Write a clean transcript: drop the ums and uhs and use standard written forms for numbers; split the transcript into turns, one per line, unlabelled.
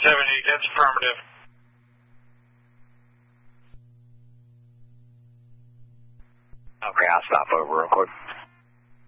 that's affirmative.
Okay, I'll stop over real quick.